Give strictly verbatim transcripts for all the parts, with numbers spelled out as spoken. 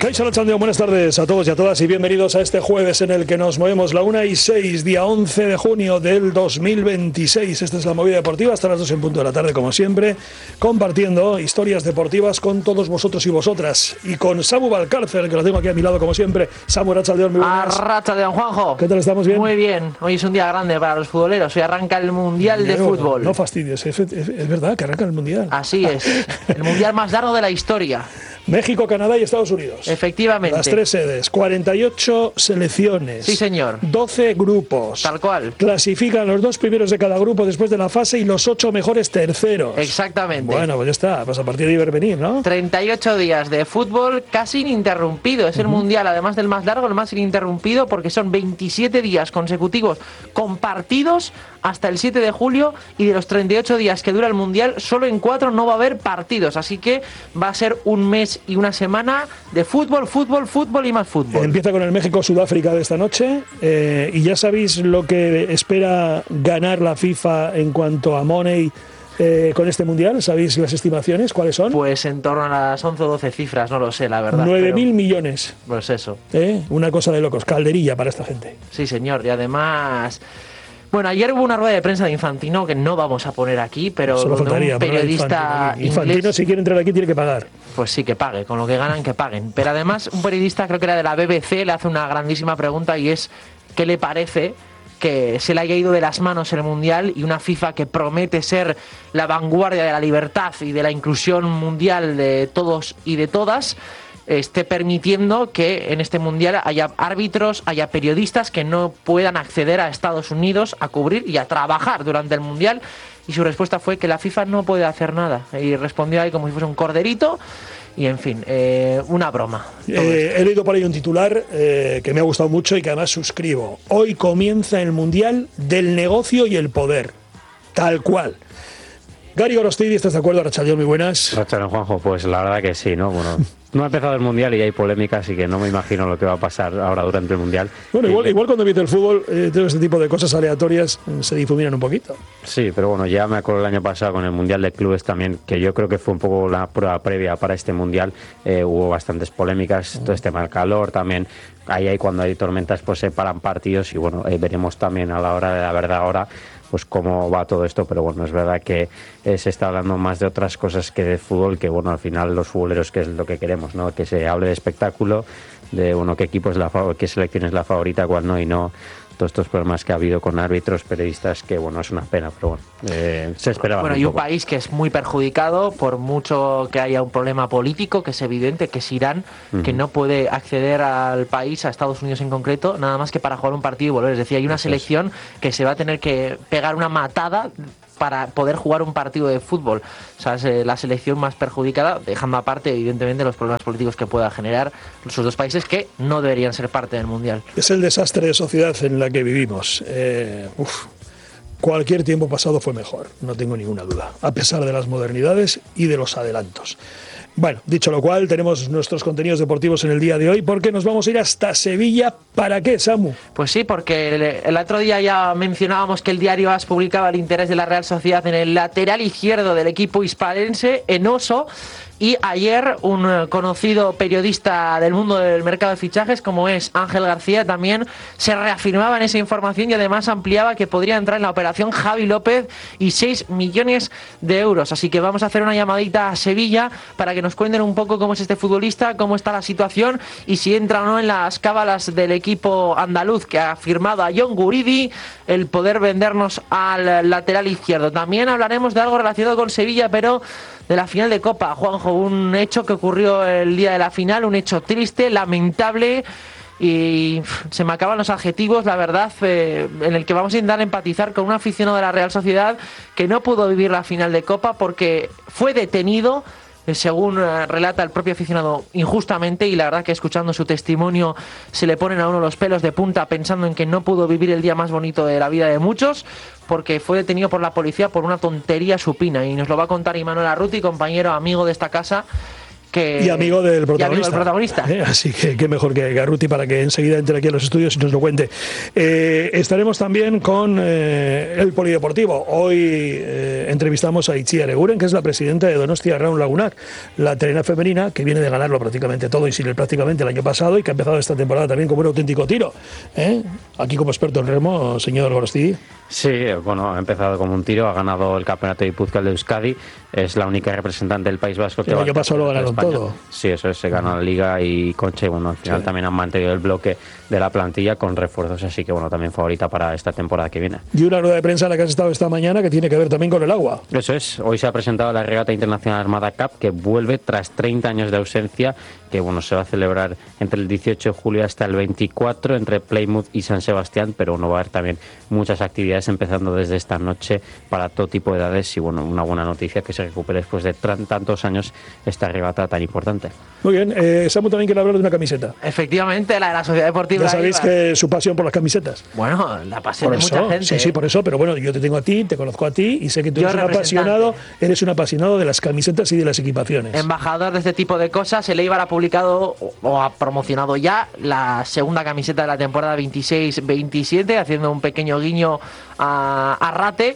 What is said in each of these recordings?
Chandeo, buenas tardes a todos y a todas y bienvenidos a este jueves en el que nos movemos la una y seis, día once de junio del dos mil veintiséis. Esta es la movida deportiva, hasta las dos en punto de la tarde como siempre, compartiendo historias deportivas con todos vosotros y vosotras. Y con Samu Valcárcel, que lo tengo aquí a mi lado como siempre. Samu, Arratsaldeon, muy buenas. Arratsaldeon, Juanjo. ¿Qué tal, estamos bien? Muy bien, hoy es un día grande para los futboleros, hoy arranca el Mundial de no, Fútbol. No fastidies, es, es, es verdad que arranca el Mundial. Así es, el Mundial más largo de la historia. México, Canadá y Estados Unidos. Efectivamente. Las tres sedes, cuarenta y ocho selecciones. Sí, señor. doce grupos. Tal cual. Clasifican los dos primeros de cada grupo después de la fase y los ocho mejores terceros. Exactamente. Bueno, pues ya está, pues a partir de ahí ver venir, ¿no? treinta y ocho días de fútbol casi ininterrumpido. Es el uh-huh. Mundial, además del más largo, el más ininterrumpido, porque son veintisiete días consecutivos compartidos hasta el siete de julio, y de los treinta y ocho días que dura el Mundial, solo en cuatro no va a haber partidos. Así que va a ser un mes y una semana de fútbol, fútbol, fútbol y más fútbol. Empieza con el México-Sudáfrica de esta noche, eh, y ya sabéis lo que espera ganar la FIFA en cuanto a money eh, con este Mundial. ¿Sabéis las estimaciones? ¿Cuáles son? Pues en torno a las once o doce cifras, no lo sé, la verdad. nueve mil millones. Pues eso. ¿Eh? Una cosa de locos, calderilla para esta gente. Sí, señor, y además... Bueno, ayer hubo una rueda de prensa de Infantino que no vamos a poner aquí, pero Solo faltaría, un periodista Infantino, Infantino inglés, si quiere entrar aquí tiene que pagar. Pues sí, que pague, con lo que ganan que paguen. Pero además un periodista, creo que era de la B B C, le hace una grandísima pregunta, y es ¿qué le parece que se le haya ido de las manos el Mundial y una FIFA que promete ser la vanguardia de la libertad y de la inclusión mundial de todos y de todas, esté permitiendo que en este Mundial haya árbitros, haya periodistas que no puedan acceder a Estados Unidos a cubrir y a trabajar durante el Mundial? Y su respuesta fue que la FIFA no puede hacer nada. Y respondió ahí como si fuese un corderito. Y en fin, eh, una broma. Eh, he leído por ahí un titular eh, que me ha gustado mucho y que además suscribo. Hoy comienza el Mundial del negocio y el poder. Tal cual. Gary Gorostidi, ¿estás de acuerdo? Arratsaldeon, muy buenas. Arratsaldeon, Juanjo, pues la verdad que sí, ¿no? Bueno, no ha empezado el Mundial y hay polémica, así que no me imagino lo que va a pasar ahora durante el Mundial. Bueno, igual, y... igual cuando empieza el fútbol, eh, todo este tipo de cosas aleatorias eh, se difuminan un poquito. Sí, pero bueno, ya me acuerdo el año pasado con el Mundial de Clubes también, que yo creo que fue un poco la prueba previa para este Mundial. Eh, hubo bastantes polémicas, todo este mal calor también. Ahí hay cuando hay tormentas, pues se paran partidos y bueno, eh, veremos también a la hora de la verdad ahora pues cómo va todo esto, pero bueno, es verdad que eh, se está hablando más de otras cosas que de fútbol, que bueno, al final los futboleros, que es lo que queremos, ¿no? Que se hable de espectáculo, de bueno, qué equipo es la qué selección es la favorita, cuál no, y no todos estos problemas que ha habido con árbitros, periodistas, que bueno, es una pena, pero bueno, eh, se esperaba. Bueno, un y un poco. país que es muy perjudicado, por mucho que haya un problema político, que es evidente, que es Irán, uh-huh. que no puede acceder al país, a Estados Unidos en concreto, nada más que para jugar un partido y volver. Es decir, hay una Eso selección es. que se va a tener que pegar una matada para poder jugar un partido de fútbol. O sea, es la selección más perjudicada, dejando aparte, evidentemente, los problemas políticos que pueda generar esos dos países que no deberían ser parte del Mundial. Es el desastre de sociedad en la que vivimos. Eh, uf, cualquier tiempo pasado fue mejor, no tengo ninguna duda, a pesar de las modernidades y de los adelantos. Bueno, dicho lo cual, tenemos nuestros contenidos deportivos en el día de hoy, porque nos vamos a ir hasta Sevilla. ¿Para qué, Samu? Pues sí, porque el, el otro día ya mencionábamos que el diario AS publicaba el interés de la Real Sociedad en el lateral izquierdo del equipo hispalense, Enoso. Y ayer un conocido periodista del mundo del mercado de fichajes, como es Ángel García, también se reafirmaba en esa información y además ampliaba que podría entrar en la operación Javi López y seis millones de euros. Así que vamos a hacer una llamadita a Sevilla para que nos cuenten un poco cómo es este futbolista, cómo está la situación y si entra o no en las cábalas del equipo andaluz, que ha firmado a John Guridi el poder vendernos al lateral izquierdo. También hablaremos de algo relacionado con Sevilla, pero de la final de Copa, Juanjo, un hecho que ocurrió el día de la final, un hecho triste, lamentable, y se me acaban los adjetivos, la verdad, eh, en el que vamos a intentar empatizar con un aficionado de la Real Sociedad que no pudo vivir la final de Copa porque fue detenido, según relata el propio aficionado, injustamente, y la verdad que escuchando su testimonio se le ponen a uno los pelos de punta pensando en que no pudo vivir el día más bonito de la vida de muchos, porque fue detenido por la policía por una tontería supina, y nos lo va a contar Imanol Arruti, compañero, amigo de esta casa, Que, y amigo del protagonista. Amigo del protagonista. ¿Eh? Así que qué mejor que Garruti para que enseguida entre aquí a los estudios y nos lo cuente. Eh, estaremos también con eh, el Polideportivo. Hoy eh, entrevistamos a Itziar Eguren, que es la presidenta de Donostia Raun Lagunak, la terrena femenina que viene de ganarlo prácticamente todo y sin el prácticamente el año pasado y que ha empezado esta temporada también como un auténtico tiro. ¿Eh? Aquí como experto en remo, señor Gorostidi. Sí, bueno, ha empezado como un tiro, ha ganado el campeonato de Guipúzcoa de Euskadi, es la única representante del País Vasco que el va año pasado lo ganaron todo. Sí, eso es, se ganó la Liga y Concha, y bueno, al final sí. también han mantenido el bloque de la plantilla con refuerzos, así que bueno, también favorita para esta temporada que viene. Y una rueda de prensa en la que has estado esta mañana que tiene que ver también con el agua. Eso es, hoy se ha presentado la Regata Internacional Armada Cup, que vuelve tras treinta años de ausencia, que bueno, se va a celebrar entre el dieciocho de julio hasta el veinticuatro entre Plymouth y San Sebastián, pero bueno, va a haber también muchas actividades empezando desde esta noche para todo tipo de edades y bueno, una buena noticia que se recupere después de tantos años esta regata tan importante. Muy bien, eh, Samu también quiere hablar de una camiseta. Efectivamente, la de la Sociedad Deportiva. Ya sabéis que su pasión por las camisetas. Bueno, la pasión por de eso, mucha gente. Sí, sí, por eso, pero bueno, yo te tengo a ti, te conozco a ti y sé que tú eres un apasionado, eres un apasionado de las camisetas y de las equipaciones. Embajador de este tipo de cosas, el Eibar ha publicado o ha promocionado ya la segunda camiseta de la temporada veintiséis veintisiete, haciendo un pequeño guiño a, a Rate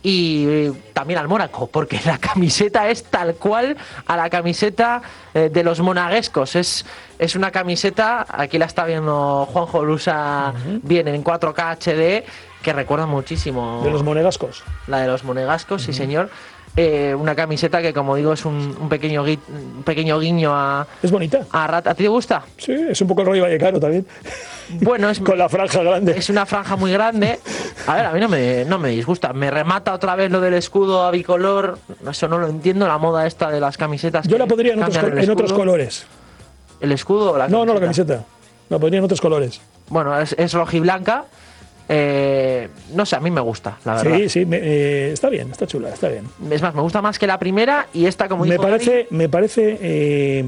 y también al Mónaco, porque la camiseta es tal cual a la camiseta eh, de los monaguescos. Es, es una camiseta, aquí la está viendo Juanjo Lusa, uh-huh. bien en cuatro K H D, que recuerda muchísimo. De los monegascos. La de los monegascos, uh-huh. sí señor. Eh, una camiseta que, como digo, es un, un, pequeño, gui, un pequeño guiño a... Es bonita. A, Rata. ¿A ti te gusta? Sí, es un poco el rollo vallecano también. Bueno, es... Con la franja grande. Es una franja muy grande. A ver, a mí no me, no me disgusta. Me remata otra vez lo del escudo a bicolor. Eso no lo entiendo, la moda esta de las camisetas. Yo la pondría en, otros, en otros colores. ¿El escudo o la camiseta? No, no, la camiseta. La pondría en otros colores. Bueno, es, es rojiblanca. Eh, no sé, a mí me gusta, la verdad. Sí, sí, me, eh, está bien, está chula, está bien. Es más, me gusta más que la primera y esta, como me dijo parece, Gaby, me parece, eh,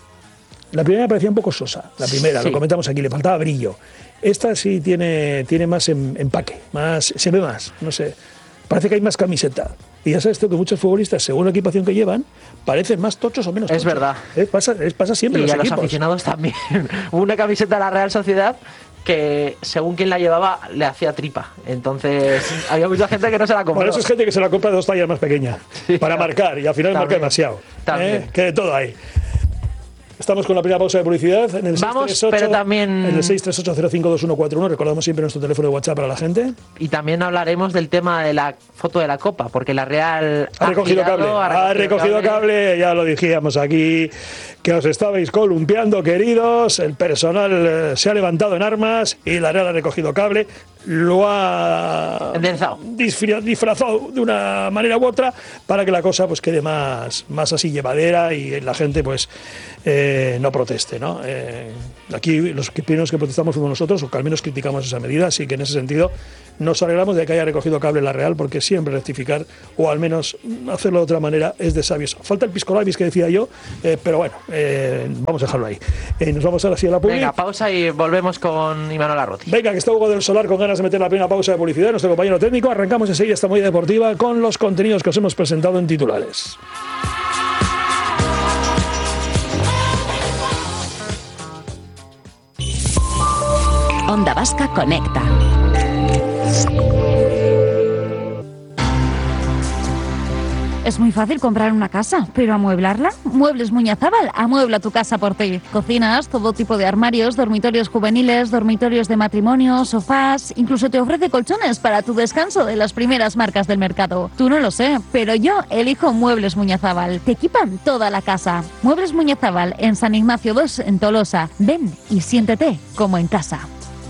la primera me parecía un poco sosa, la primera, sí. Lo comentamos aquí, le faltaba brillo. Esta sí tiene, tiene más em, empaque, más, se ve más, no sé. Parece que hay más camiseta. Y ya sabes tú que muchos futbolistas, según la equipación que llevan, parecen más tochos o menos tochos. Es verdad. Eh, pasa, es, pasa siempre y en los a equipos. Los aficionados también. Una camiseta de la Real Sociedad que según quien la llevaba le hacía tripa, entonces había mucha gente que no se la compró. Por eso es gente que se la compra de dos tallas más pequeñas, sí, para claro. marcar, y al final también, marca demasiado, ¿eh? Que de todo hay. Estamos con la primera pausa de publicidad en el Vamos, seis tres ocho, pero también... en el seis tres ocho cero cinco dos uno cuatro uno. Recordamos siempre nuestro teléfono de WhatsApp para la gente. Y también hablaremos del tema de la foto de la Copa, porque la Real ha, ha recogido girado, cable, ha recogido, ha recogido cable. cable, ya lo dijimos aquí, que os estabais columpiando, queridos. El personal eh, se ha levantado en armas y la Real ha recogido cable. Lo ha disfrazado de una manera u otra para que la cosa pues quede más, más así llevadera y la gente pues eh, no proteste, ¿no? Eh, aquí los primeros que protestamos fuimos nosotros, o que al menos criticamos esa medida, así que en ese sentido nos alegramos de que haya recogido cable la Real, porque siempre rectificar o al menos hacerlo de otra manera es de sabios. Falta el pisco labis que decía yo, eh, pero bueno, eh, vamos a dejarlo ahí. Eh, nos vamos ahora sí a la publicidad. Venga, pausa y volvemos con Imanol Arroti. Venga, que está Hugo del Solar con ganas de meter la primera pausa de publicidad, nuestro compañero técnico. Arrancamos enseguida esta movida deportiva con los contenidos que os hemos presentado en titulares. Onda Vasca Conecta. Es muy fácil comprar una casa, pero ¿amueblarla? Muebles Muñazábal amuebla tu casa por ti. Cocinas, todo tipo de armarios, dormitorios juveniles, dormitorios de matrimonio, sofás, incluso te ofrece colchones para tu descanso de las primeras marcas del mercado. Tú no lo sé, pero yo elijo Muebles Muñazábal. Te equipan toda la casa. Muebles Muñazábal en San Ignacio dos en Tolosa. Ven y siéntete como en casa.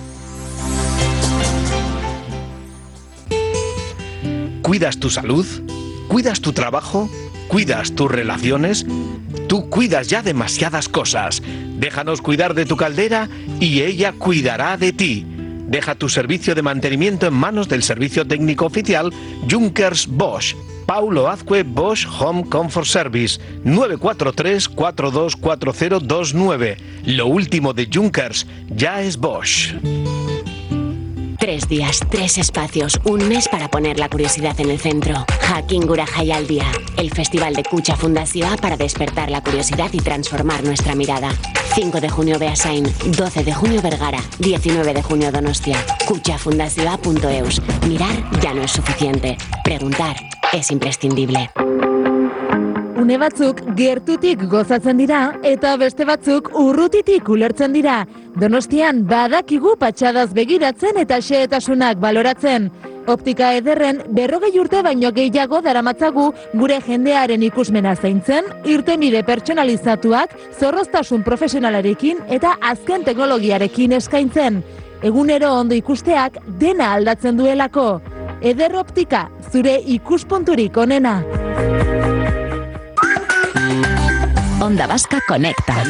¿Cuidas tu salud? ¿Cuidas tu trabajo? ¿Cuidas tus relaciones? Tú cuidas ya demasiadas cosas. Déjanos cuidar de tu caldera y ella cuidará de ti. Deja tu servicio de mantenimiento en manos del servicio técnico oficial Junkers Bosch. Paulo Azcue Bosch Home Comfort Service, nueve cuatro tres, cuatro dos cuatro cero dos nueve. Lo último de Junkers ya es Bosch. Tres días, tres espacios, un mes para poner la curiosidad en el centro. Jakin Gura Jaialdia, el festival de Kutxa Fundazioa para despertar la curiosidad y transformar nuestra mirada. cinco de junio Beasain, doce de junio Vergara, diecinueve de junio Donostia. kutxa fundazioa punto eus. Mirar ya no es suficiente. Preguntar es imprescindible. Une batzuk gertutik gozatzen dira eta beste batzuk urrutitik ulertzen dira. Donostian badakigu patxadaz begiratzen eta xehetasunak baloratzen. Optika ederren berrogei urte baino gehiago daramatzagu gure jendearen ikusmena zaintzen, irtenbide pertsonalizatuak, zorroztasun profesionalarekin eta azken teknologiarekin eskaintzen. Egunero ondo ikusteak dena aldatzen duelako. Eder Optika, zure ikuspunturik onena. Onda Vasca Conecta.